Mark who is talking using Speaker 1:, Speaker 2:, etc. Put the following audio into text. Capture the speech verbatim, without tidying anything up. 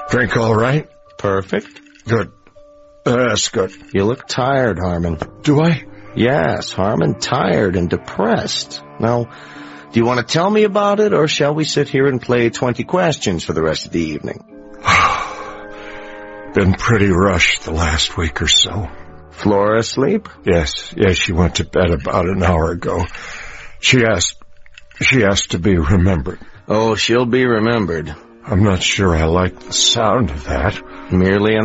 Speaker 1: Drink all right?
Speaker 2: Perfect.
Speaker 1: Good. Uh, that's good.
Speaker 2: You look tired, Harmon.
Speaker 1: Do I?
Speaker 2: Yes, Harmon, tired and depressed. Now, do you want to tell me about it, or shall we sit here and play twenty questions for the rest of the evening?
Speaker 1: Been pretty rushed the last week or so.
Speaker 2: Flora asleep?
Speaker 1: Yes, yes, she went to bed about an hour ago. She asked, she asked to be remembered.
Speaker 2: Oh, she'll be remembered.
Speaker 1: I'm not sure I like the sound of that.
Speaker 2: Merely an